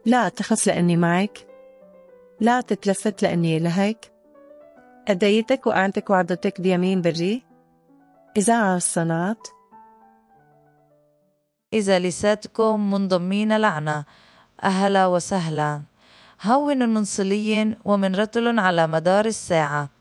لا تخف لأني معك، لا تتلفت لأني لهيك. أديتك وأعنتك وعضتك بيمين بري. إذاعة الصنات. إذا لساتكم منضمين لعنا، أهلا وسهلا. هون منصلي ومن رتل على مدار الساعة.